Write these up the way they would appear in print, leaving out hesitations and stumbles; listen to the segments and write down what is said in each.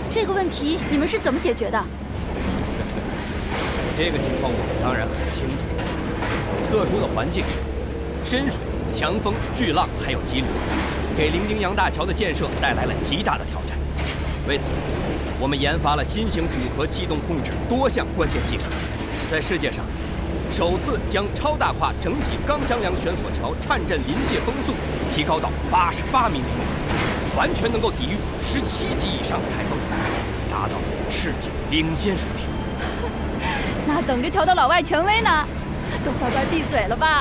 这个问题你们是怎么解决的？ 这个情况我们当然很清楚。特殊的环境，深水、强风、巨浪，还有激流，给伶仃洋大桥的建设带来了极大的挑战。为此，我们研发了新型组合气动控制多项关键技术，在世界上首次将超大跨整体钢箱梁悬索桥颤震临界风速提高到88米每秒，完全能够抵御17级以上的台风，达到世界领先水平。 那等着瞧到老外权威呢，都乖乖闭嘴了吧！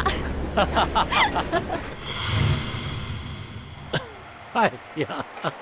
哎呀，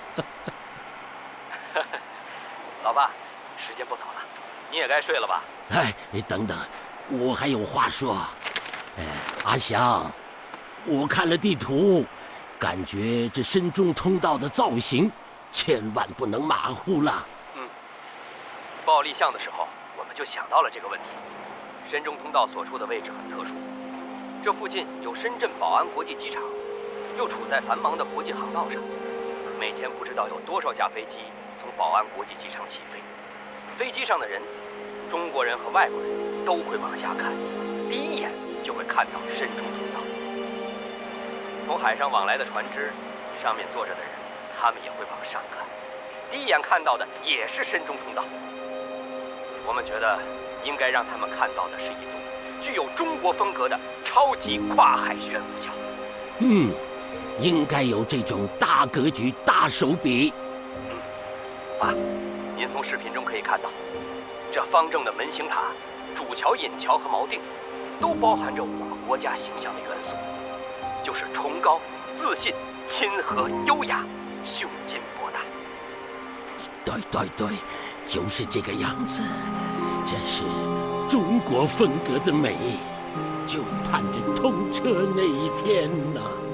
老爸，时间不早了，你也该睡了吧？ 哎，等等，我还有话说。阿祥，我看了地图，感觉这深中通道的造型千万不能马虎了。 报立项的时候，我们就想到了这个问题。深中通道所处的位置很特殊，这附近有深圳宝安国际机场，又处在繁忙的国际航道上，每天不知道有多少架飞机从宝安国际机场起飞。飞机上的人，中国人和外国人都会往下看，第一眼就会看到深中通道。从海上往来的船只，上面坐着的人，他们也会往上看，第一眼看到的也是深中通道。我们觉得应该让他们看到的是一座具有中国风格的超级跨海悬浮桥。 应该有这种大格局、大手笔。 爸，您从视频中可以看到，这方正的门形塔、主桥、引桥和锚定，都包含着我们国家形象的元素，就是崇高、自信、亲和、优雅、胸襟博大。 对，就是这个样子。这是中国风格的美，就盼着通车那一天呐。